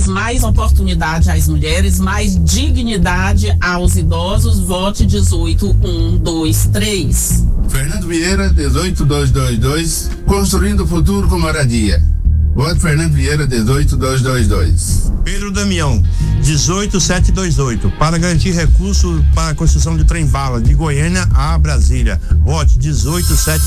mulheres, mais oportunidade às mulheres, mais dignidade aos idosos. Vote 18123. Fernando Vieira, 18222, construindo o futuro com moradia. Voto Fernando Vieira, 18222. Pedro Damião, 18728, para garantir recursos para a construção de trem-bala de Goiânia a Brasília. Vote 18728.